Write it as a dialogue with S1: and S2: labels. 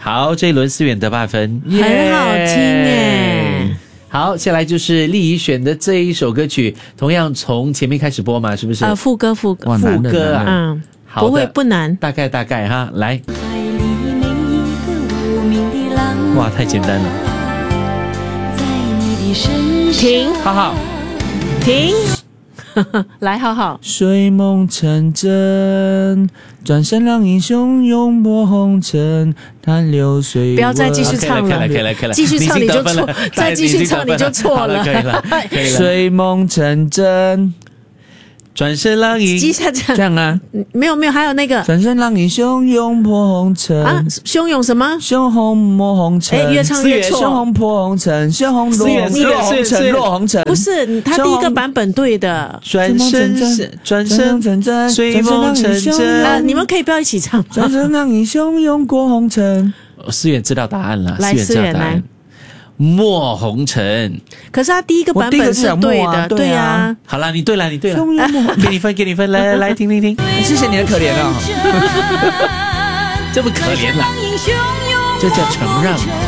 S1: 好，这一轮思远得8分，
S2: 很好听耶。
S1: 好，下来就是丽怡选的这一首歌曲，同样从前面开始播嘛，是不是？
S2: 副歌
S1: 哇，副歌啊，
S2: 嗯，
S1: 好的，
S2: 不会不难，
S1: 大概哈，来。哇，太简单了。
S2: 停，
S1: 好好，
S2: 停。来，好好。
S3: 睡梦成真，转身让英雄勇破红尘，叹流水。
S2: 不要再继续唱了，
S1: 可以了，
S2: 继续唱你就错，再继续唱你就错了。
S1: 可以了。
S3: 睡梦成真，
S1: 转身让英
S2: 接下
S3: 这样啊？
S2: 没有，还有那个
S3: 转身让英雄勇破红尘
S2: 啊，汹涌什么？
S3: 雄红抹红尘，
S2: 越唱越错。
S3: 雄红破红尘，雄红落红尘，
S2: 不是他第一个版本对的。
S1: 转身成真，睡梦成真。
S2: 你们可以不要一起唱吗？
S3: 转身让英雄勇过红尘。
S1: 思远知道答案了，
S2: 来，思远来。
S1: 墨红尘，
S2: 可是他第一个版本是对的，对啊。
S1: 好了，你对了，给你分，来听，
S3: 谢谢你的可怜啊，
S1: 这么可怜了，这叫承让。